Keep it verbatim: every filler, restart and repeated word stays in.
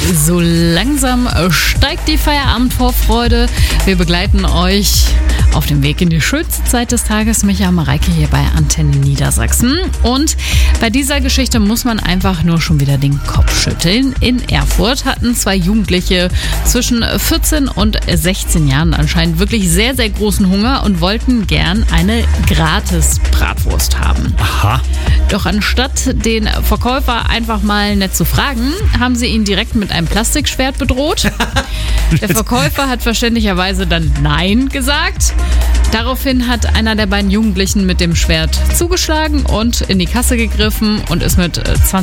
So langsam steigt die Feierabendvorfreude. Wir begleiten euch auf dem Weg in die schönste Zeit des Tages. Micha und Mareike hier bei Antenne Niedersachsen. Und bei dieser Geschichte muss man einfach nur schon wieder den Kopf schütteln. In Erfurt hatten zwei Jugendliche zwischen vierzehn und sechzehn Jahren anscheinend wirklich sehr, sehr großen Hunger und wollten gern eine Gratis-Bratwurst haben. Aha. Doch anstatt den Verkäufer einfach mal nett zu fragen, haben sie ihn direkt mit einem Plastikschwert bedroht. Der Verkäufer hat verständlicherweise dann Nein gesagt. Daraufhin hat einer der beiden Jugendlichen mit dem Schwert zugeschlagen und in die Kasse gegriffen und ist mit zwanzig